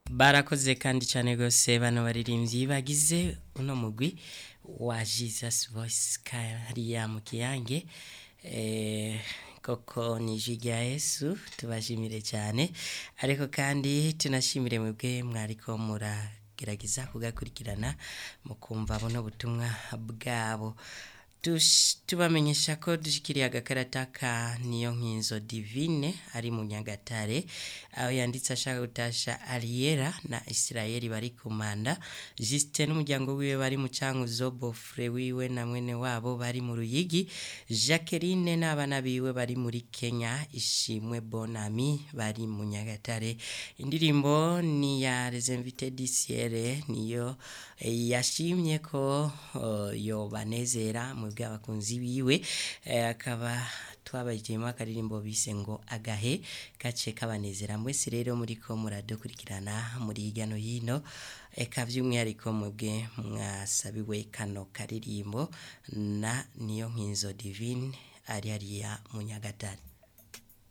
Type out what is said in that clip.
barakoze kandi cyane gose bano baririmbyi bagize uno mugwi wa Jesus Voice hariya mu Kiyange koko ni Jiga Yesu tubashimire cyane ariko kandi tunashimire mwebwe mwariko muragerageza kugakurikirana mukumva buno butumwa bwabo tubamenyesha ko dushikiriye agakarata ka niyo nkinzo divine ari mu Nyagatare aho yanditse ashaka gutasha Ariera na Israeli bari kumanda Justin n'umuryango wiwe bari mu Cankuzo Bofre wiwe na mwene wabo bari mu Ruyigi Jacqueline n'abana biwe bari muri Kenya Ishimwe Bonami bari mu Nyagatare indirimbo ni ya Les Invités du Ciel niyo yashimye ko yo banezera mu bw'abakunzi biwe akaba twabajyemo akaririmbo bise ngo agahe gace kabanezera mwese rero muri ko muradukurikirana muri hirya no hino eka by'umwihariko mubwe mwasabiwe kano karirimbo na niyo nkinzo divine ari hariya mu Nyagatare.